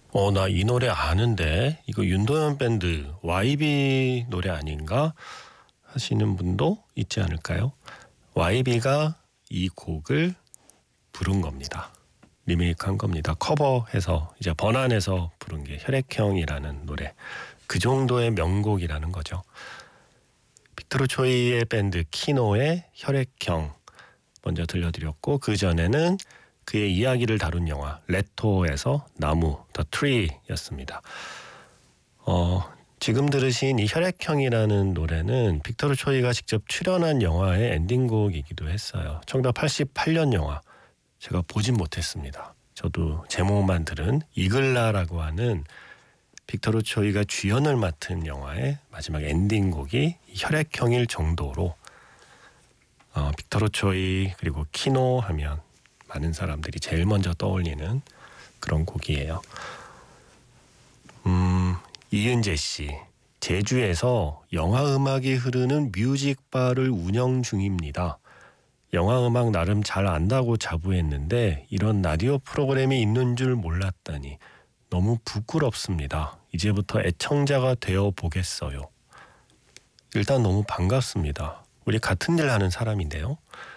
나 이 노래 아는데 이거 윤도현 밴드 YB 노래 아닌가 하시는 분도 있지 않을까요? YB가 이 곡을 부른 겁니다. 리메이크한 겁니다. 커버해서 이제 번안해서 부른 게 혈액형이라는 노래. 그 정도의 명곡이라는 거죠. 빅토르 초이의 밴드 키노의 혈액형 먼저 들려드렸고, 그 전에는 그의 이야기를 다룬 영화 레토에서 나무 The Tree였습니다. 지금 들으신 이 혈액형이라는 노래는 빅토르 초이가 직접 출연한 영화의 엔딩곡이기도 했어요. 1988년 영화. 제가 보진 못했습니다. 저도 제목만 들은 이글라라고 하는 빅토르 초이가 주연을 맡은 영화의 마지막 엔딩곡이 혈액형일 정도로 빅토르 초이 그리고 키노 하면 많은 사람들이 제일 먼저 떠올리는 그런 곡이에요. 이은재 씨, 제주에서 영화 음악이 흐르는 뮤직바를 운영 중입니다. 영화 음악 나름 잘 안다고 자부했는데 이런 라디오 프로그램이 있는 줄 몰랐다니 너무 부끄럽습니다. 이제부터 애청자가 되어 보겠어요. 일단 너무 반갑습니다. 우리 같은 일 하는 사람인데요.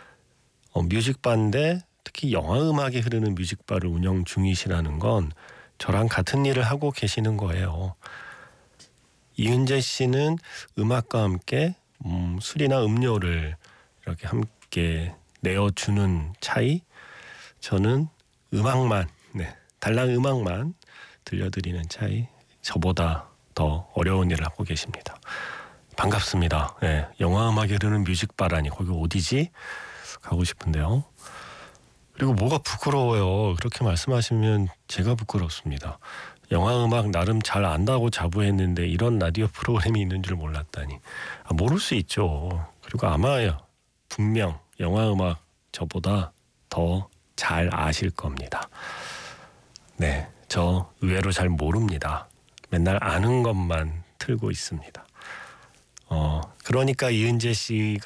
뮤직바인데 특히 영화 음악이 흐르는 뮤직바를 운영 중이시라는 건 저랑 같은 일을 하고 계시는 거예요. 이은재 씨는 음악과 함께 술이나 음료를 이렇게 함께 내어주는 차이, 저는 음악만, 달랑 음악만 들려드리는 차이, 저보다 더 어려운 일을 하고 계십니다. 반갑습니다. 영화 음악이 흐르는 뮤직바라니 거기 어디지? 가고 싶은데요. 그리고 뭐가 부끄러워요. 그렇게 말씀하시면 제가 부끄럽습니다. 영화 음악 나름 잘 안다고 자부했는데 이런 라디오 프로그램이 있는 줄 몰랐다니. 모를 수 있죠. 그리고 아마 분명 영화 음악 저보다 더 잘 아실 겁니다. 네, 저 의외로 잘 모릅니다. 맨날 아는 것만 틀고 있습니다. 그러니까 이은재 씨가